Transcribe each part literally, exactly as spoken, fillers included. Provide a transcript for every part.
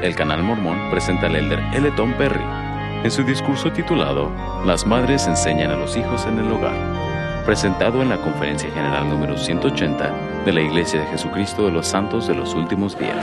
El Canal Mormón presenta al elder L. Tom Perry en su discurso titulado Las madres enseñan a los hijos en el hogar, presentado en la Conferencia General número ciento ochenta de la Iglesia de Jesucristo de los Santos de los Últimos Días.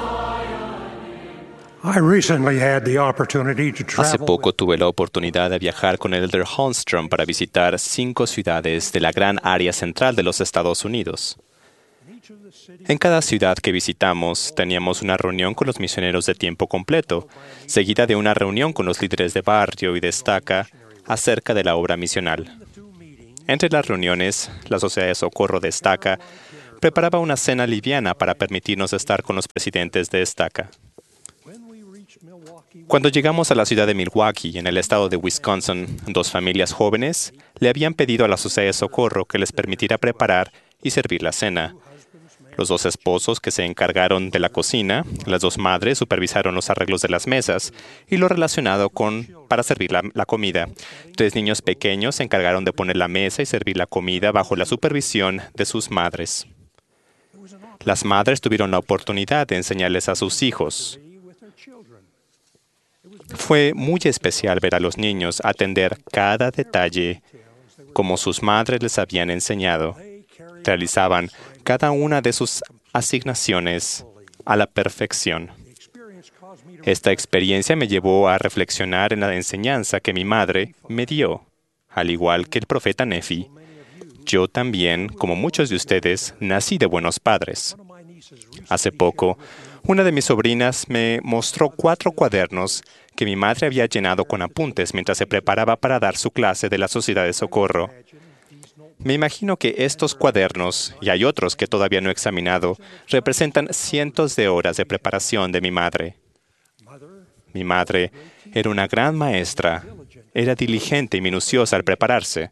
Hace poco tuve la oportunidad de viajar con el elder Holmstrom para visitar cinco ciudades de la gran área central de los Estados Unidos. En cada ciudad que visitamos, teníamos una reunión con los misioneros de tiempo completo, seguida de una reunión con los líderes de barrio y de estaca acerca de la obra misional. Entre las reuniones, la Sociedad de Socorro de Estaca preparaba una cena liviana para permitirnos estar con los presidentes de estaca. Cuando llegamos a la ciudad de Milwaukee, en el estado de Wisconsin, dos familias jóvenes le habían pedido a la Sociedad de Socorro que les permitiera preparar y servir la cena. Los dos esposos que se encargaron de la cocina, las dos madres supervisaron los arreglos de las mesas y lo relacionado con para servir la, la comida. Tres niños pequeños se encargaron de poner la mesa y servir la comida bajo la supervisión de sus madres. Las madres tuvieron la oportunidad de enseñarles a sus hijos. Fue muy especial ver a los niños atender cada detalle como sus madres les habían enseñado. Realizaban cada una de sus asignaciones a la perfección. Esta experiencia me llevó a reflexionar en la enseñanza que mi madre me dio. Al igual que el profeta Nefi, yo también, como muchos de ustedes, nací de buenos padres. Hace poco, una de mis sobrinas me mostró cuatro cuadernos que mi madre había llenado con apuntes mientras se preparaba para dar su clase de la Sociedad de Socorro. Me imagino que estos cuadernos, y hay otros que todavía no he examinado, representan cientos de horas de preparación de mi madre. Mi madre era una gran maestra, era diligente y minuciosa al prepararse.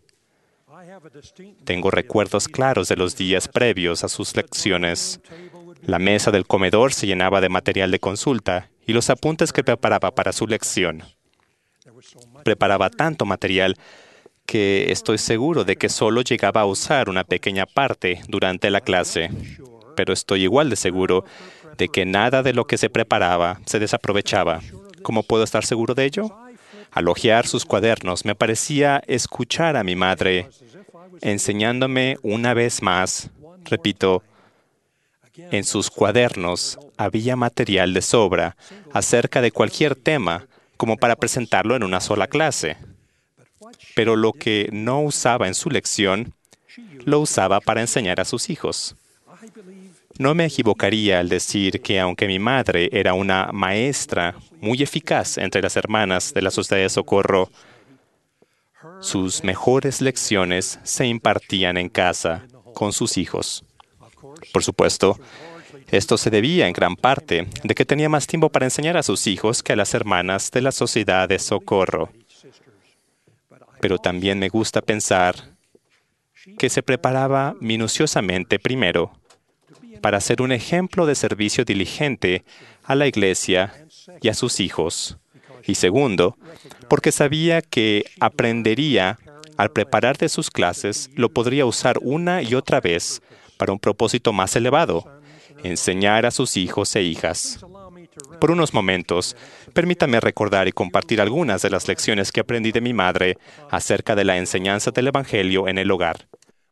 Tengo recuerdos claros de los días previos a sus lecciones. La mesa del comedor se llenaba de material de consulta y los apuntes que preparaba para su lección. Preparaba tanto material que estoy seguro de que solo llegaba a usar una pequeña parte durante la clase, pero estoy igual de seguro de que nada de lo que se preparaba se desaprovechaba. ¿Cómo puedo estar seguro de ello? Al hojear sus cuadernos, me parecía escuchar a mi madre enseñándome una vez más. Repito, en sus cuadernos había material de sobra acerca de cualquier tema, como para presentarlo en una sola clase. Pero lo que no usaba en su lección, lo usaba para enseñar a sus hijos. No me equivocaría al decir que aunque mi madre era una maestra muy eficaz entre las hermanas de la Sociedad de Socorro, sus mejores lecciones se impartían en casa con sus hijos. Por supuesto, esto se debía en gran parte de que tenía más tiempo para enseñar a sus hijos que a las hermanas de la Sociedad de Socorro. Pero también me gusta pensar que se preparaba minuciosamente primero para ser un ejemplo de servicio diligente a la iglesia y a sus hijos. Y segundo, porque sabía que aprendería al preparar de sus clases, lo podría usar una y otra vez para un propósito más elevado, enseñar a sus hijos e hijas. Por unos momentos, permítame recordar y compartir algunas de las lecciones que aprendí de mi madre acerca de la enseñanza del Evangelio en el hogar.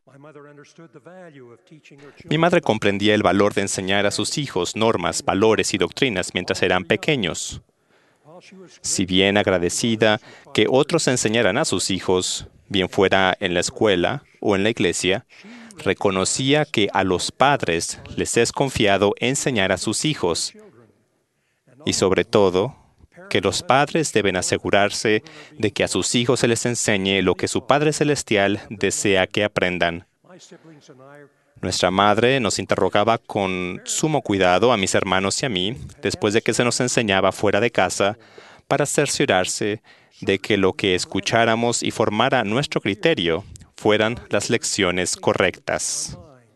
Mi madre comprendía el valor de enseñar a sus hijos normas, valores y doctrinas mientras eran pequeños. Si bien agradecida que otros enseñaran a sus hijos, bien fuera en la escuela o en la iglesia, reconocía que a los padres les es confiado enseñar a sus hijos y, sobre todo, que los padres deben asegurarse de que a sus hijos se les enseñe lo que su Padre Celestial desea que aprendan. Nuestra madre nos interrogaba con sumo cuidado a mis hermanos y a mí, después de que se nos enseñaba fuera de casa, para cerciorarse de que lo que escucháramos y formara nuestro criterio fueran las lecciones correctas.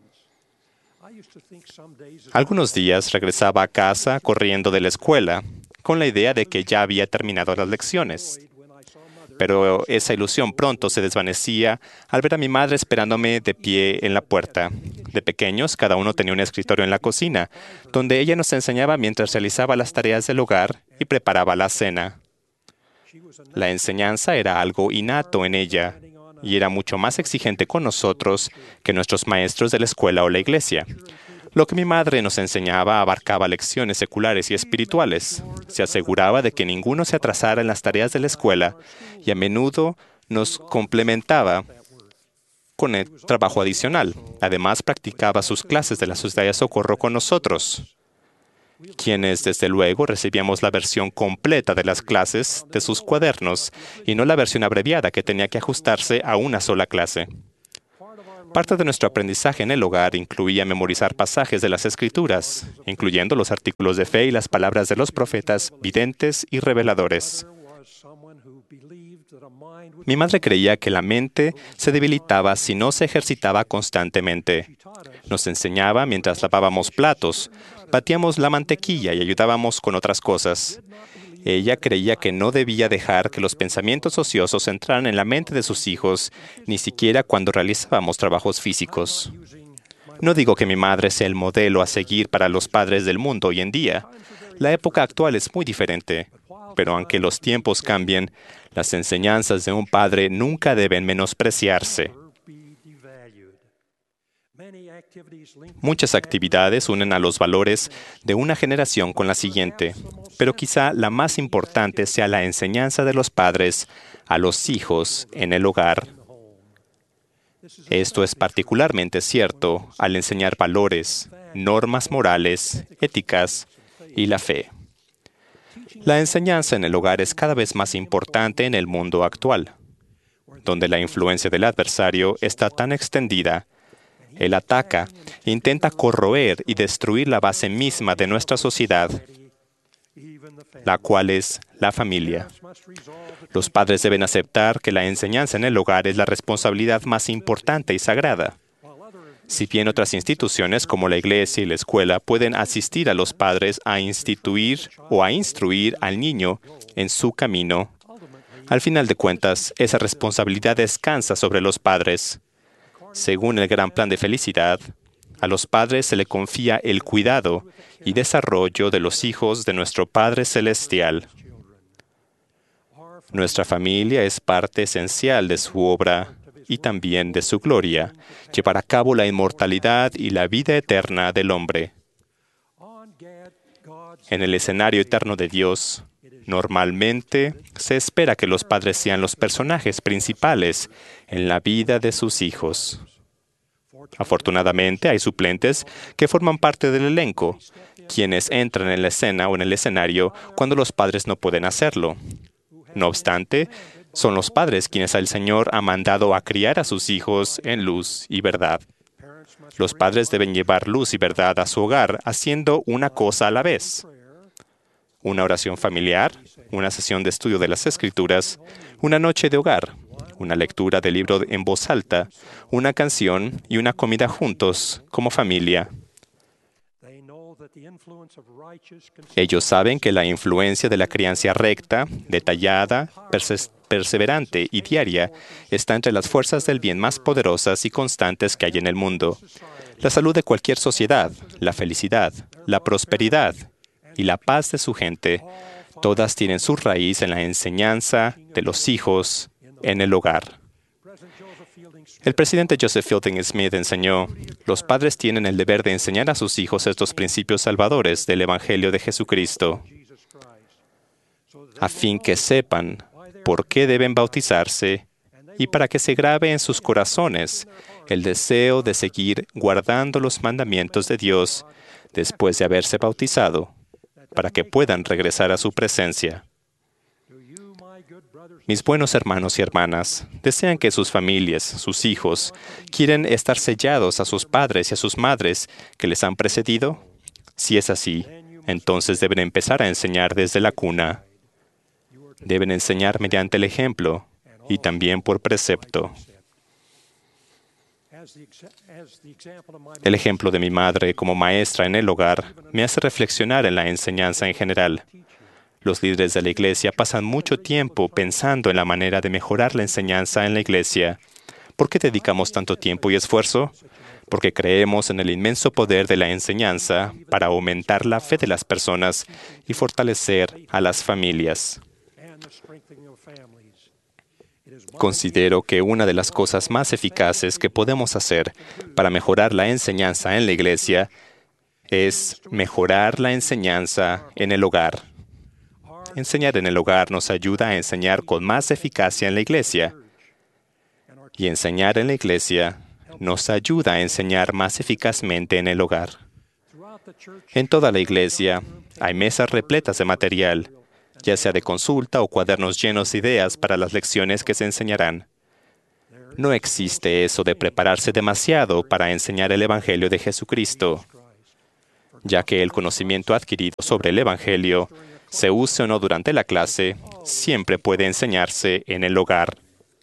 Algunos días regresaba a casa corriendo de la escuela, con la idea de que ya había terminado las lecciones. pero esa ilusión pronto se desvanecía al ver a mi madre esperándome de pie en la puerta. De pequeños, cada uno tenía un escritorio en la cocina, donde ella nos enseñaba mientras realizaba las tareas del hogar y preparaba la cena. La enseñanza era algo innato en ella, y era mucho más exigente con nosotros que nuestros maestros de la escuela o la iglesia. Lo que mi madre nos enseñaba abarcaba lecciones seculares y espirituales. Se aseguraba de que ninguno se atrasara en las tareas de la escuela y a menudo nos complementaba con el trabajo adicional. Además, practicaba sus clases de la Sociedad de Socorro con nosotros, quienes, desde luego, recibíamos la versión completa de las clases de sus cuadernos y no la versión abreviada que tenía que ajustarse a una sola clase. Parte de nuestro aprendizaje en el hogar incluía memorizar pasajes de las Escrituras, incluyendo los artículos de fe y las palabras de los profetas, videntes y reveladores. Mi madre creía que la mente se debilitaba si no se ejercitaba constantemente. Nos enseñaba mientras lavábamos platos, batíamos la mantequilla y ayudábamos con otras cosas. Ella creía que no debía dejar que los pensamientos ociosos entraran en la mente de sus hijos, ni siquiera cuando realizábamos trabajos físicos. No digo que mi madre sea el modelo a seguir para los padres del mundo hoy en día. La época actual es muy diferente, pero aunque los tiempos cambien, las enseñanzas de un padre nunca deben menospreciarse. Muchas actividades unen a los valores de una generación con la siguiente, pero quizá la más importante sea la enseñanza de los padres a los hijos en el hogar. Esto es particularmente cierto al enseñar valores, normas morales, éticas y la fe. La enseñanza en el hogar es cada vez más importante en el mundo actual, donde la influencia del adversario está tan extendida. Él ataca, intenta corroer y destruir la base misma de nuestra sociedad, la cual es la familia. Los padres deben aceptar que la enseñanza en el hogar es la responsabilidad más importante y sagrada. Si bien otras instituciones como la iglesia y la escuela pueden asistir a los padres a instituir o a instruir al niño en su camino, al final de cuentas, esa responsabilidad descansa sobre los padres. Según el gran plan de felicidad, a los padres se le confía el cuidado y desarrollo de los hijos de nuestro Padre Celestial. Nuestra familia es parte esencial de su obra y también de su gloria, llevar a cabo la inmortalidad y la vida eterna del hombre. En el escenario eterno de Dios, normalmente se espera que los padres sean los personajes principales en la vida de sus hijos. Afortunadamente, hay suplentes que forman parte del elenco, quienes entran en la escena o en el escenario cuando los padres no pueden hacerlo. No obstante, son los padres quienes el Señor ha mandado a criar a sus hijos en luz y verdad. Los padres deben llevar luz y verdad a su hogar haciendo una cosa a la vez. Una oración familiar, una sesión de estudio de las Escrituras, una noche de hogar, una lectura del libro en voz alta, una canción y una comida juntos como familia. Ellos saben que la influencia de la crianza recta, detallada, perse- perseverante y diaria está entre las fuerzas del bien más poderosas y constantes que hay en el mundo. La salud de cualquier sociedad, la felicidad, la prosperidad y la paz de su gente, todas tienen su raíz en la enseñanza de los hijos en el hogar. El presidente Joseph Fielding Smith enseñó, los padres tienen el deber de enseñar a sus hijos estos principios salvadores del Evangelio de Jesucristo, a fin que sepan por qué deben bautizarse y para que se grabe en sus corazones el deseo de seguir guardando los mandamientos de Dios después de haberse bautizado, para que puedan regresar a su presencia. Mis buenos hermanos y hermanas, ¿desean que sus familias, sus hijos, quieren estar sellados a sus padres y a sus madres que les han precedido? Si es así, entonces deben empezar a enseñar desde la cuna. Deben enseñar mediante el ejemplo y también por precepto. El ejemplo de mi madre como maestra en el hogar me hace reflexionar en la enseñanza en general. Los líderes de la iglesia pasan mucho tiempo pensando en la manera de mejorar la enseñanza en la iglesia. ¿Por qué dedicamos tanto tiempo y esfuerzo? Porque creemos en el inmenso poder de la enseñanza para aumentar la fe de las personas y fortalecer a las familias. Considero que una de las cosas más eficaces que podemos hacer para mejorar la enseñanza en la iglesia es mejorar la enseñanza en el hogar. Enseñar en el hogar nos ayuda a enseñar con más eficacia en la iglesia. Y enseñar en la iglesia nos ayuda a enseñar más eficazmente en el hogar. En toda la iglesia hay mesas repletas de material, ya sea de consulta o cuadernos llenos de ideas para las lecciones que se enseñarán. No existe eso de prepararse demasiado para enseñar el Evangelio de Jesucristo, ya que el conocimiento adquirido sobre el Evangelio, se use o no durante la clase, siempre puede enseñarse en el hogar.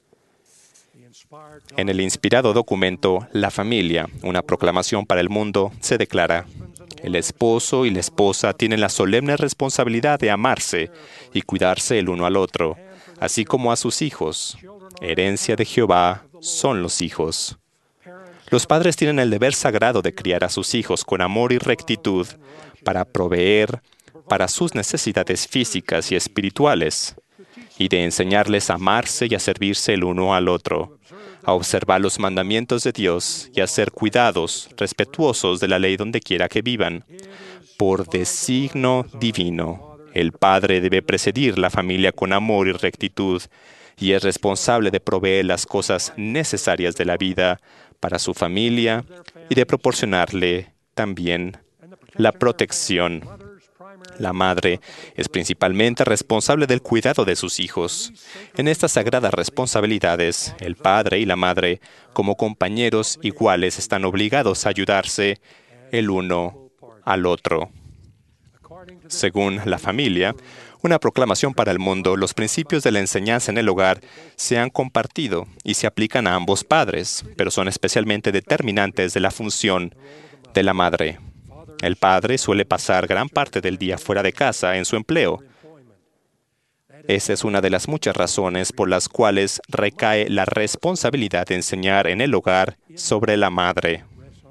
En el inspirado documento La familia, una proclamación para el mundo, se declara: el esposo y la esposa tienen la solemne responsabilidad de amarse y cuidarse el uno al otro, así como a sus hijos. Herencia de Jehová son los hijos. Los padres tienen el deber sagrado de criar a sus hijos con amor y rectitud para proveer para sus necesidades físicas y espirituales, y de enseñarles a amarse y a servirse el uno al otro, a observar los mandamientos de Dios y a ser cuidados, respetuosos de la ley donde quiera que vivan. Por designio divino, el padre debe presidir la familia con amor y rectitud, y es responsable de proveer las cosas necesarias de la vida para su familia y de proporcionarle también la protección. La madre es principalmente responsable del cuidado de sus hijos. En estas sagradas responsabilidades, el padre y la madre, como compañeros iguales, están obligados a ayudarse el uno al otro. Según la familia, una proclamación para el mundo, los principios de la enseñanza en el hogar se han compartido y se aplican a ambos padres, pero son especialmente determinantes de la función de la madre. El padre suele pasar gran parte del día fuera de casa en su empleo. Esa es una de las muchas razones por las cuales recae la responsabilidad de enseñar en el hogar sobre la madre.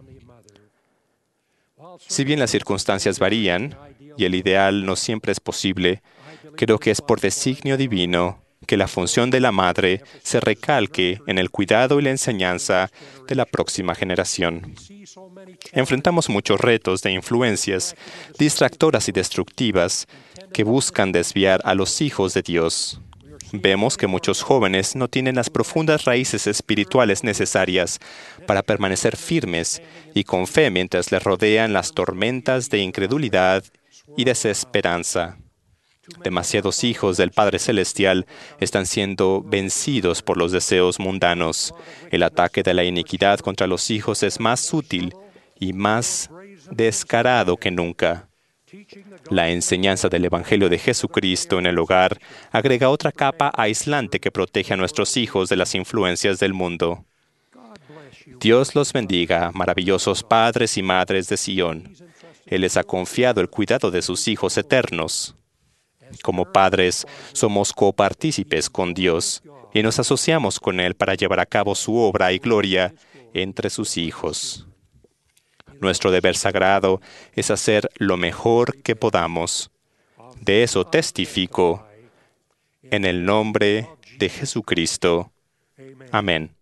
Si bien las circunstancias varían y el ideal no siempre es posible, creo que es por designio divino que la función de la madre se recalque en el cuidado y la enseñanza de la próxima generación. Enfrentamos muchos retos de influencias distractoras y destructivas que buscan desviar a los hijos de Dios. Vemos que muchos jóvenes no tienen las profundas raíces espirituales necesarias para permanecer firmes y con fe mientras les rodean las tormentas de incredulidad y desesperanza. Demasiados hijos del Padre Celestial están siendo vencidos por los deseos mundanos. El ataque de la iniquidad contra los hijos es más sutil y más descarado que nunca. La enseñanza del Evangelio de Jesucristo en el hogar agrega otra capa aislante que protege a nuestros hijos de las influencias del mundo. Dios los bendiga, maravillosos padres y madres de Sion. Él les ha confiado el cuidado de sus hijos eternos. Como padres, somos copartícipes con Dios y nos asociamos con Él para llevar a cabo su obra y gloria entre sus hijos. Nuestro deber sagrado es hacer lo mejor que podamos. De eso testifico en el nombre de Jesucristo. Amén.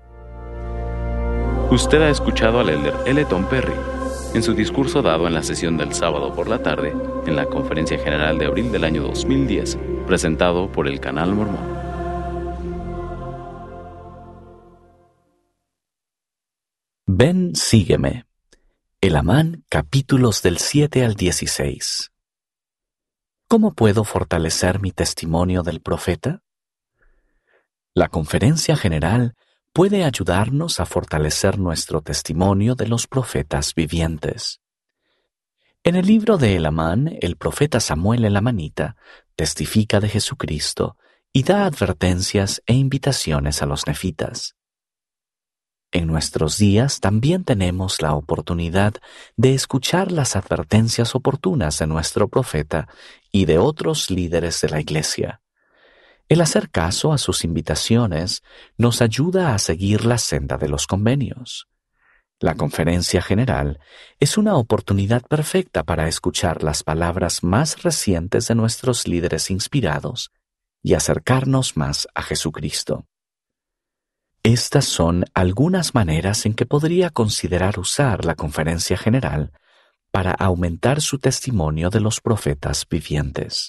Usted ha escuchado al elder L. Tom Perry en su discurso dado en la sesión del sábado por la tarde en la Conferencia General de abril del año dos mil diez, presentado por el Canal Mormón. Ven, sígueme. Elamán, capítulos del siete al dieciséis. ¿Cómo puedo fortalecer mi testimonio del profeta? La Conferencia General puede ayudarnos a fortalecer nuestro testimonio de los profetas vivientes. En el libro de Elamán, el profeta Samuel elamanita testifica de Jesucristo y da advertencias e invitaciones a los nefitas. En nuestros días también tenemos la oportunidad de escuchar las advertencias oportunas de nuestro profeta y de otros líderes de la Iglesia. El hacer caso a sus invitaciones nos ayuda a seguir la senda de los convenios. La Conferencia General es una oportunidad perfecta para escuchar las palabras más recientes de nuestros líderes inspirados y acercarnos más a Jesucristo. Estas son algunas maneras en que podría considerar usar la Conferencia General para aumentar su testimonio de los profetas vivientes.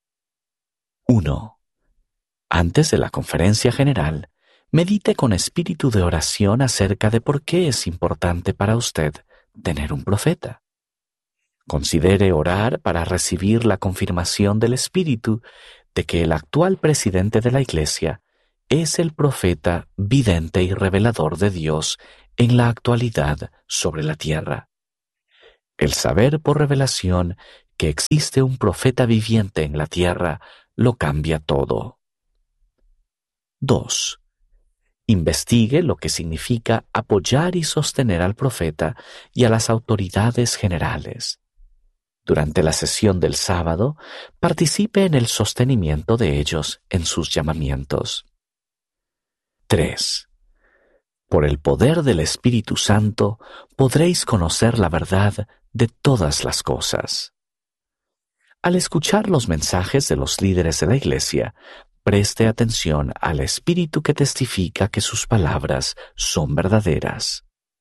uno. Antes de la Conferencia General, medite con espíritu de oración acerca de por qué es importante para usted tener un profeta. Considere orar para recibir la confirmación del Espíritu de que el actual presidente de la Iglesia es el profeta vidente y revelador de Dios en la actualidad sobre la tierra. El saber por revelación que existe un profeta viviente en la tierra lo cambia todo. dos. Investigue lo que significa apoyar y sostener al profeta y a las autoridades generales. Durante la sesión del sábado, participe en el sostenimiento de ellos en sus llamamientos. tres. Por el poder del Espíritu Santo podréis conocer la verdad de todas las cosas. Al escuchar los mensajes de los líderes de la Iglesia, preste atención al Espíritu que testifica que sus palabras son verdaderas.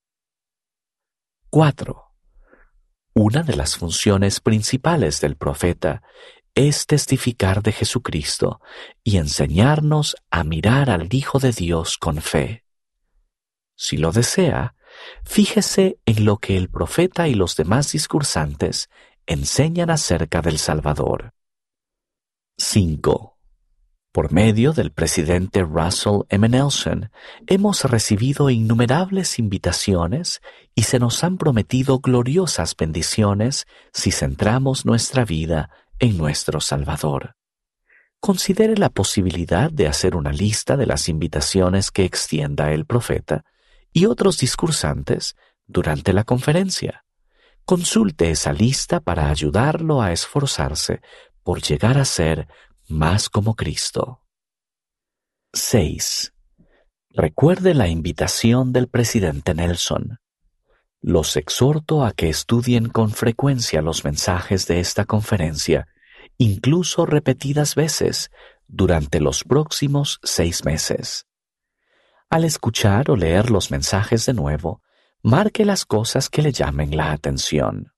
cuatro. Una de las funciones principales del profeta es testificar de Jesucristo y enseñarnos a mirar al Hijo de Dios con fe. Si lo desea, fíjese en lo que el profeta y los demás discursantes enseñan acerca del Salvador. cinco. Por medio del presidente Russell M. Nelson, hemos recibido innumerables invitaciones y se nos han prometido gloriosas bendiciones si centramos nuestra vida en nuestro Salvador. Considere la posibilidad de hacer una lista de las invitaciones que extienda el profeta y otros discursantes durante la conferencia. Consulte esa lista para ayudarlo a esforzarse por llegar a ser más como Cristo. seis. Recuerde la invitación del presidente Nelson. Los exhorto a que estudien con frecuencia los mensajes de esta conferencia, incluso repetidas veces, durante los próximos seis meses. Al escuchar o leer los mensajes de nuevo, marque las cosas que le llamen la atención.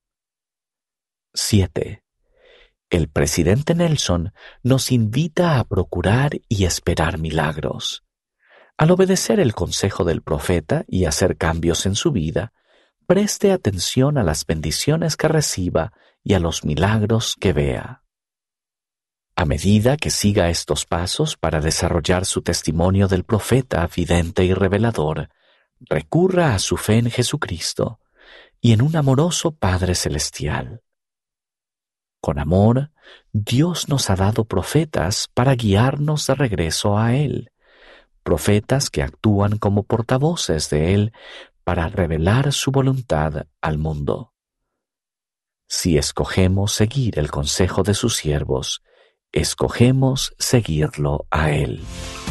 siete. El presidente Nelson nos invita a procurar y esperar milagros. Al obedecer el consejo del profeta y hacer cambios en su vida, preste atención a las bendiciones que reciba y a los milagros que vea. A medida que siga estos pasos para desarrollar su testimonio del profeta vidente y revelador, recurra a su fe en Jesucristo y en un amoroso Padre Celestial. Con amor, Dios nos ha dado profetas para guiarnos de regreso a Él, profetas que actúan como portavoces de Él para revelar su voluntad al mundo. Si escogemos seguir el consejo de sus siervos, escogemos seguirlo a Él.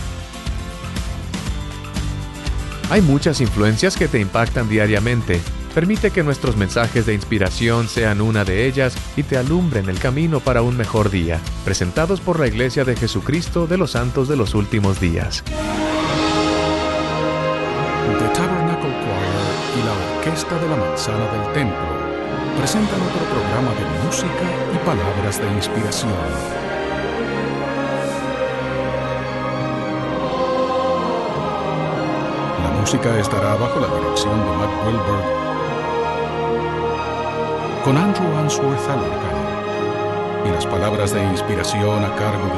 Hay muchas influencias que te impactan diariamente. Permite que nuestros mensajes de inspiración sean una de ellas y te alumbren el camino para un mejor día. Presentados por la Iglesia de Jesucristo de los Santos de los Últimos Días. The Tabernacle Choir y la Orquesta de la Manzana del Templo presentan otro programa de música y palabras de inspiración. La música estará bajo la dirección de Matt Wilberg, con Andrew Answorth al órgano, y las palabras de inspiración a cargo